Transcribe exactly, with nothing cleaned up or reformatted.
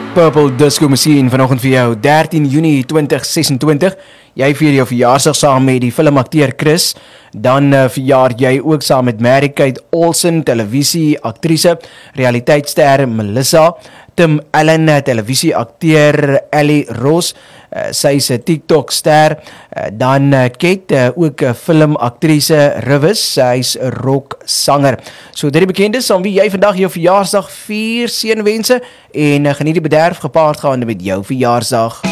Purple Disco Machine vanoggend vir jou dertien Junie twintig sesentwintig. Jy vier jou verjaarsdag saam met die filmakteur Chris. Dan uh, verjaar jy ook saam met Mary-Kate Olsen, televisie aktrise, realiteitster Melissa, Tim Allen, televisieakteur Ellie Ross, uh, sy is 'n TikTok ster, uh, dan uh, Kate, uh, ook 'n uh, filmaktrise Rivers, sy's 'n rocksanger. So dit die bekendes aan wie jy vandag jou verjaarsdag vier, seënwense en uh, geniet die bederf gepaard gaande met jou verjaarsdag.